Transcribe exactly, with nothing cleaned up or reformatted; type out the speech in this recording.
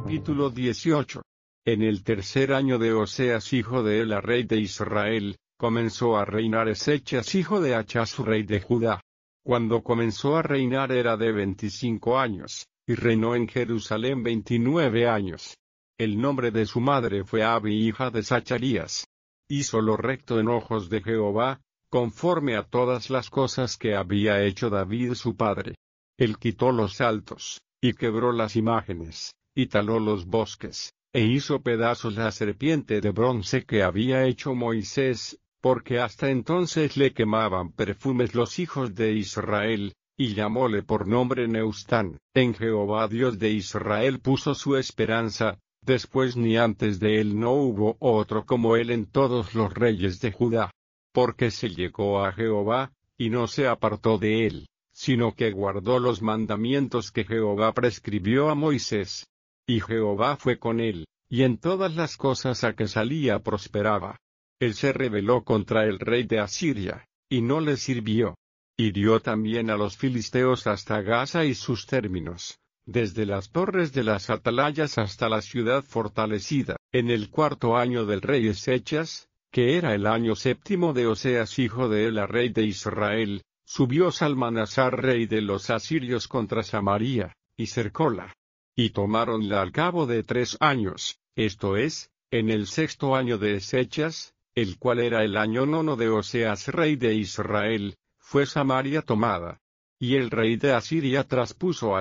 Capítulo dieciocho. En el tercer año de Oseas hijo de Ela rey de Israel, comenzó a reinar Ezechas hijo de Achaz rey de Judá. Cuando comenzó a reinar era de veinticinco años, y reinó en Jerusalén veintinueve años. El nombre de su madre fue Abi hija de Zacarías. Hizo lo recto en ojos de Jehová, conforme a todas las cosas que había hecho David su padre. Él quitó los altos, y quebró las imágenes, y taló los bosques, e hizo pedazos la serpiente de bronce que había hecho Moisés, porque hasta entonces le quemaban perfumes los hijos de Israel, y llamóle por nombre Neustán. En Jehová Dios de Israel puso su esperanza, después ni antes de él no hubo otro como él en todos los reyes de Judá. Porque se llegó a Jehová, y no se apartó de él, sino que guardó los mandamientos que Jehová prescribió a Moisés. Y Jehová fue con él, y en todas las cosas a que salía prosperaba. Él se rebeló contra el rey de Asiria, y no le sirvió. Hirió también a los filisteos hasta Gaza y sus términos, desde las torres de las atalayas hasta la ciudad fortalecida. En el cuarto año del rey Ezechas, que era el año séptimo de Oseas hijo de Ela rey de Israel, subió Salmanasar rey de los asirios contra Samaria, y cercóla. Y tomáronla al cabo de tres años, esto es, en el sexto año de Ezechas, el cual era el año nono de Oseas rey de Israel, fue Samaria tomada. Y el rey de Asiria traspuso a